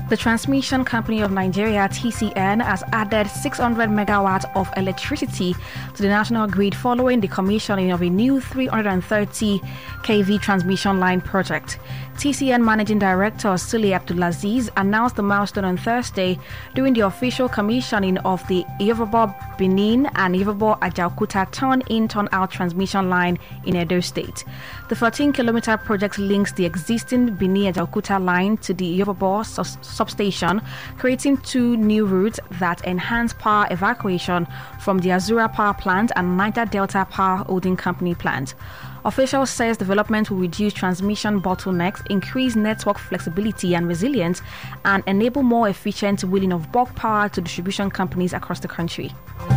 The transmission company of Nigeria, TCN, has added 600 megawatts of electricity to the national grid following the commissioning of a new 330 kV transmission line project. TCN Managing Director Sule Abdulaziz announced the milestone on Thursday during the official commissioning of the Ijeobo-Benin and Ijeobo-Ajaokuta turn-in turn-out transmission line in Edo State. The 14-kilometer project links the existing Benin-Ajaokuta line to the Ijeobo substation, creating two new routes that enhance power evacuation from the Azura Power Plant and Niger Delta Power Holding Company plant. Officials says development will reduce transmission bottlenecks, increase network flexibility and resilience, and enable more efficient wheeling of bulk power to distribution companies across the country.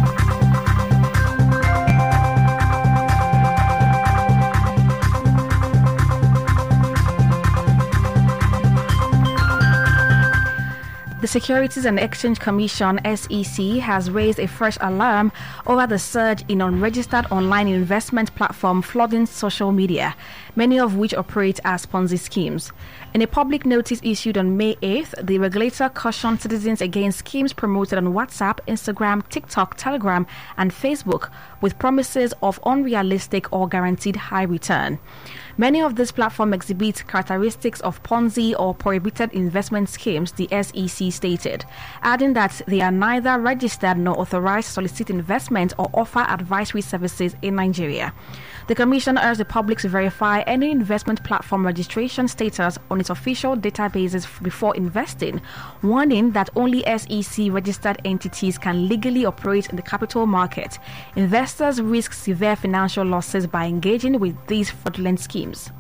The Securities and Exchange Commission (SEC) has raised a fresh alarm over the surge in unregistered online investment platform flooding social media, many of which operate as Ponzi schemes. In a public notice issued on May 8th, the regulator cautioned citizens against schemes promoted on WhatsApp, Instagram, TikTok, Telegram, and Facebook with promises of unrealistic or guaranteed high return. Many of these platforms exhibit characteristics of Ponzi or prohibited investment schemes, the SEC stated, adding that they are neither registered nor authorized to solicit investment or offer advisory services in Nigeria. The Commission urged the public to verify any investment platform registration status on its official databases before investing, warning that only SEC-registered entities can legally operate in the capital market. Investors risk severe financial losses by engaging with these fraudulent schemes.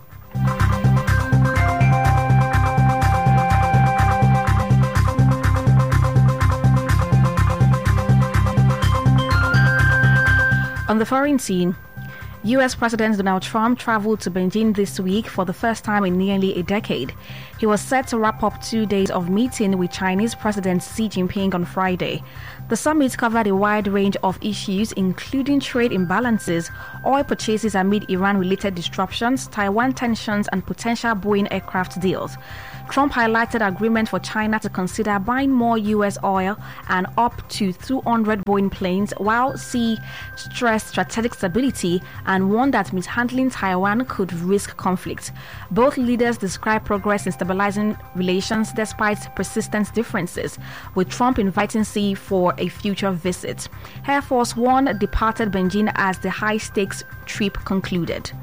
On the foreign scene, U.S. President Donald Trump traveled to Beijing this week for the first time in nearly a decade. He was set to wrap up 2 days of meeting with Chinese President Xi Jinping on Friday. The summit covered a wide range of issues, including trade imbalances, oil purchases amid Iran-related disruptions, Taiwan tensions, and potential Boeing aircraft deals. Trump highlighted agreement for China to consider buying more U.S. oil and up to 200 Boeing planes, while Xi stressed strategic stability and warned that mishandling Taiwan could risk conflict. Both leaders described progress in stabilizing relations despite persistent differences, with Trump inviting Xi for a future visit. Air Force One departed Beijing as the high-stakes trip concluded.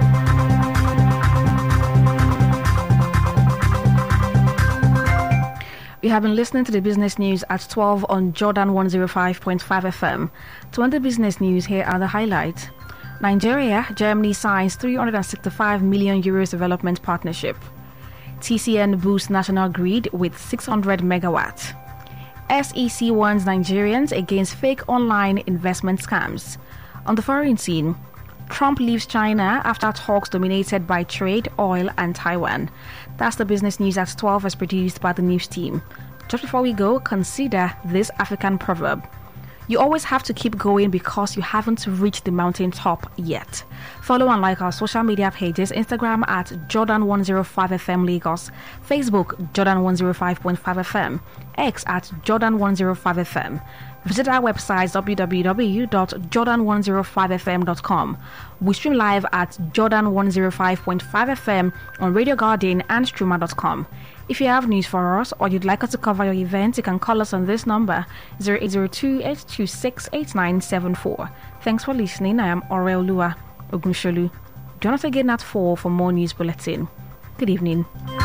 You have been listening to the business news at 12 on Jordan 105.5 FM. To end the business news, here are the highlights. Nigeria, Germany signs 365 million euros development partnership. TCN boosts national grid with 600 megawatts. SEC warns Nigerians against fake online investment scams. On the foreign scene, Trump leaves China after talks dominated by trade, oil, and Taiwan. That's the business news at 12 as produced by the news team. Just before we go, consider this African proverb. You always have to keep going because you haven't reached the mountaintop yet. Follow and like our social media pages, Instagram at Jordan105FM Lagos, Facebook Jordan 105.5 FM, X at Jordan 105 FM. Visit our website www.jordan105fm.com. We stream live at Jordan 105.5 FM on Radio Garden and streamer.com. If you have news for us or you'd like us to cover your event, you can call us on this number 0802-826-8974. Thanks for listening. I am Oreolua Ogunsholu. Join us again at 4 for more news bulletin. Good evening.